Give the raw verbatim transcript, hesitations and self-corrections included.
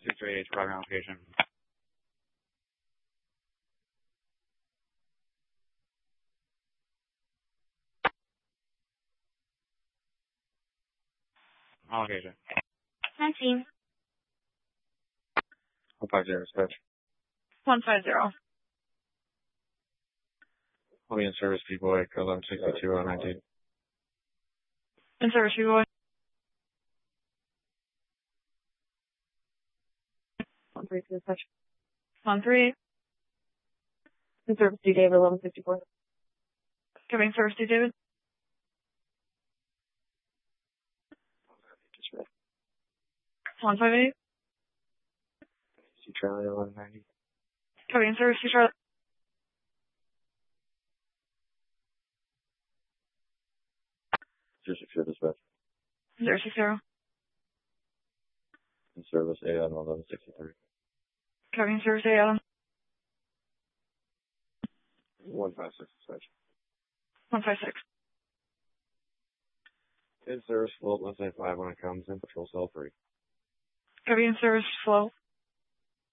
six three eight, program location. On location. nineteen. one five zero, dispatch. one five zero. I'll be in service, B-Boy, eleven sixty-two on nineteen. In service, B-Boy. one three to dispatch. one three. In service to David, eleven sixty-four. Giving service to David. one five eight. C Charlie, eleven ninety. Giving service to Charlotte. zero six zero, dispatch. zero six zero. In service, A M eleven sixty-three. Giving service to Adam. one five six, dispatch. one five six. In service, float one seven five when it comes in, patrol cell three. Giving service flow.